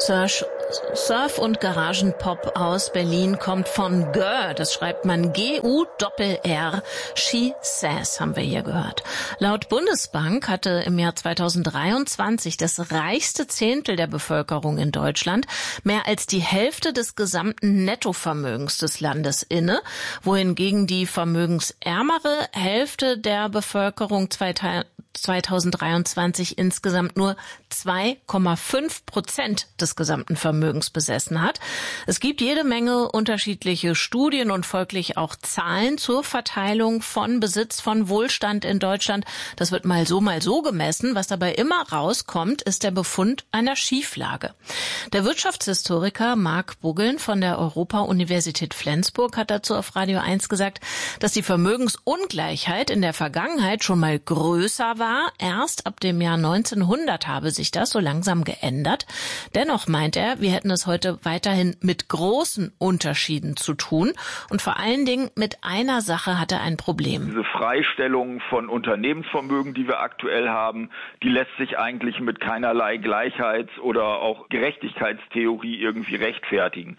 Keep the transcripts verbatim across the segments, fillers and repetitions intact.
Surf, Surf und Garagenpop aus Berlin kommt von G U R, das schreibt man G U R R. She Says haben wir hier gehört. Laut Bundesbank hatte im Jahr zweitausenddreiundzwanzig das reichste Zehntel der Bevölkerung in Deutschland mehr als die Hälfte des gesamten Nettovermögens des Landes inne, wohingegen die vermögensärmere Hälfte der Bevölkerung zweitausenddreiundzwanzig insgesamt nur zwei Komma fünf Prozent des gesamten Vermögens besessen hat. Es gibt jede Menge unterschiedliche Studien und folglich auch Zahlen zur Verteilung von Besitz, von Wohlstand in Deutschland. Das wird mal so, mal so gemessen. Was dabei immer rauskommt, ist der Befund einer Schieflage. Der Wirtschaftshistoriker Marc Buggeln von der Europa-Universität Flensburg hat dazu auf Radio eins gesagt, dass die Vermögensungleichheit in der Vergangenheit schon mal größer war. Erst ab dem Jahr neunzehnhundert habe sich das so langsam geändert. Dennoch meint er, wir hätten es heute weiterhin mit großen Unterschieden zu tun. Und vor allen Dingen mit einer Sache hat er ein Problem. Diese Freistellung von Unternehmensvermögen, die wir aktuell haben, die lässt sich eigentlich mit keinerlei Gleichheits- oder auch Gerechtigkeitstheorie irgendwie rechtfertigen.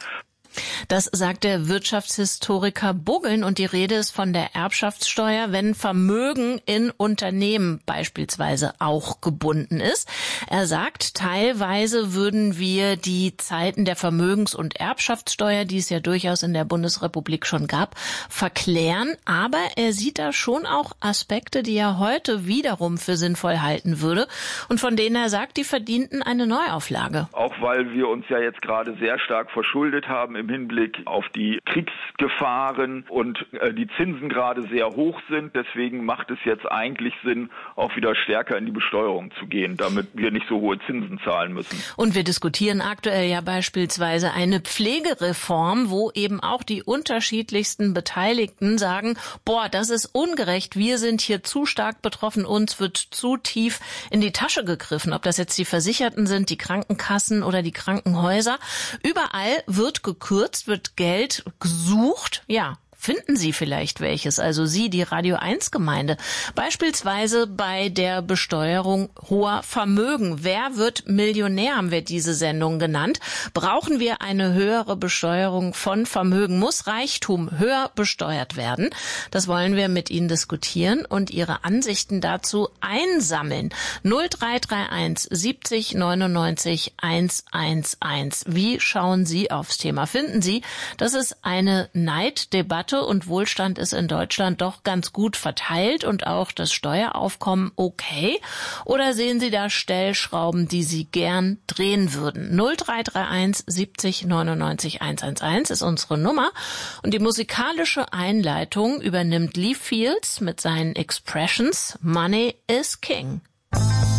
Das sagt der Wirtschaftshistoriker Buggeln und die Rede ist von der Erbschaftssteuer, wenn Vermögen in Unternehmen beispielsweise auch gebunden ist. Er sagt, teilweise würden wir die Zeiten der Vermögens- und Erbschaftssteuer, die es ja durchaus in der Bundesrepublik schon gab, verklären. Aber er sieht da schon auch Aspekte, die er heute wiederum für sinnvoll halten würde und von denen er sagt, die verdienten eine Neuauflage. Auch weil wir uns ja jetzt gerade sehr stark verschuldet haben im Hinblick auf die Kriegsgefahren und äh, die Zinsen gerade sehr hoch sind. Deswegen macht es jetzt eigentlich Sinn, auch wieder stärker in die Besteuerung zu gehen, damit wir nicht so hohe Zinsen zahlen müssen. Und wir diskutieren aktuell ja beispielsweise eine Pflegereform, wo eben auch die unterschiedlichsten Beteiligten sagen, boah, das ist ungerecht, wir sind hier zu stark betroffen, uns wird zu tief in die Tasche gegriffen. Ob das jetzt die Versicherten sind, die Krankenkassen oder die Krankenhäuser. Überall wird gekürzt, wird Geld gesucht, ja. Finden Sie vielleicht welches, also Sie, die Radio eins Gemeinde, beispielsweise bei der Besteuerung hoher Vermögen. Wer wird Millionär, haben wir diese Sendung genannt. Brauchen wir eine höhere Besteuerung von Vermögen? Muss Reichtum höher besteuert werden? Das wollen wir mit Ihnen diskutieren und Ihre Ansichten dazu einsammeln. null drei drei eins siebzig neunundneunzig hundertelf. Wie schauen Sie aufs Thema? Finden Sie, dass es eine Neiddebatte und Wohlstand ist in Deutschland doch ganz gut verteilt und auch das Steueraufkommen okay? Oder sehen Sie da Stellschrauben, die Sie gern drehen würden? null drei drei eins siebzig neunundneunzig hundertelf ist unsere Nummer und die musikalische Einleitung übernimmt Lee Fields mit seinen Expressions Money is King.